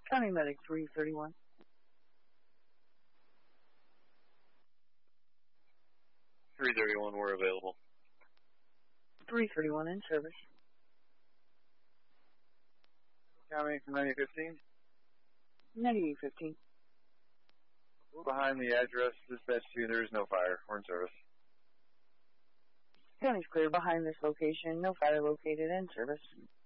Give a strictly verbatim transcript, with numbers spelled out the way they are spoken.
County Medic three thirty-one. three thirty-one, we're available. three thirty-one in service. County from ninety fifteen. ninety-eight fifteen. Behind the address, dispatch two, there is no fire. We're in service. County's clear behind this location. No fire located in service.